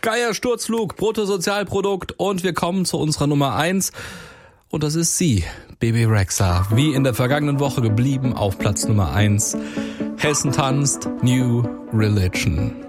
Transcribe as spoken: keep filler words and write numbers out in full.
Geier Sturzflug, Bruttosozialprodukt und wir kommen zu unserer Nummer eins und das ist sie, Bebe Rexha, wie in der vergangenen Woche geblieben auf Platz Nummer eins. Hessen tanzt, New Religion.